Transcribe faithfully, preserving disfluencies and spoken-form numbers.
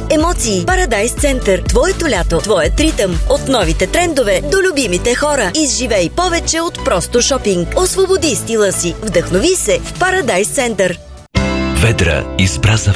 емоции. Парадайс Център. Твоето лято, твоят ритъм. От новите трендове до любимите хора. Изживей повече от просто шопинг. Освободи стила си. Вдъхнови се в Парадайс Център. Ведра изпраза